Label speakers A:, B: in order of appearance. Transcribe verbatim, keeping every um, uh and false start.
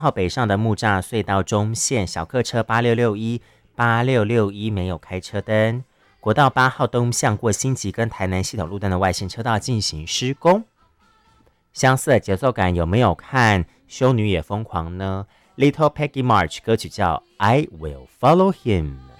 A: 号北上的木栅隧道中线小客车八六六一、八六六一没有开车灯。国道八号东向过新集跟台南系统路段的外线车道进行施工。相似的节奏感有没有看《修女也疯狂》呢？ Little Peggy March 歌曲叫 I Will Follow Him。